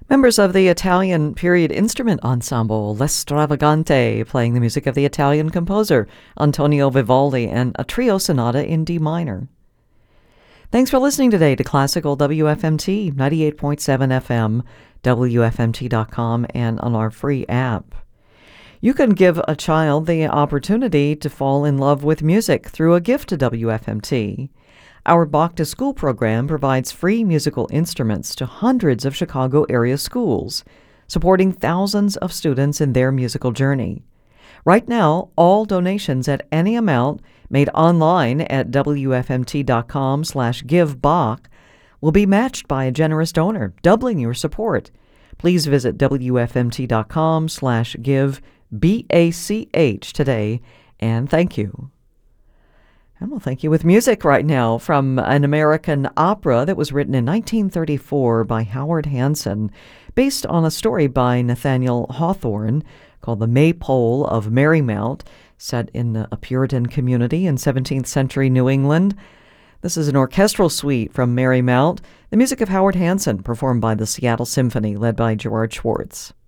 Members of the Italian period instrument ensemble L'Estravagante playing the music of the Italian composer Antonio Vivaldi and a trio sonata in D minor. Thanks for listening today to Classical WFMT 98.7 FM, WFMT.com, and on our free app. You can give a child the opportunity to fall in love with music through a gift to WFMT. Our Bach to School program provides free musical instruments to hundreds of Chicago area schools, supporting thousands of students in their musical journey. Right now, all donations at any amount made online at WFMT.com/givebach will be matched by a generous donor, doubling your support. Please visit WFMT.com/givebach today, and thank you. And we'll thank you with music right now from an American opera that was written in 1934 by Howard Hanson, based on a story by Nathaniel Hawthorne called The Maypole of Merrymount, set in a Puritan community in 17th century New England. This is an orchestral suite from Merrymount, the music of Howard Hanson, performed by the Seattle Symphony, led by Gerard Schwartz.